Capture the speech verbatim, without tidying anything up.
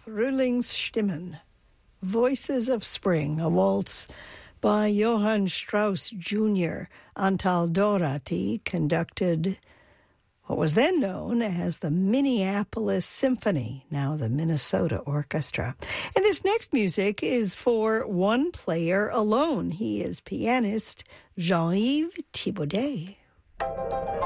Frühlingsstimmen, Voices of Spring, a waltz by Johann Strauss Junior Antal Doráty conducted what was then known as the Minneapolis Symphony, now the Minnesota Orchestra. And this next music is for one player alone. He is pianist Jean-Yves Thibaudet.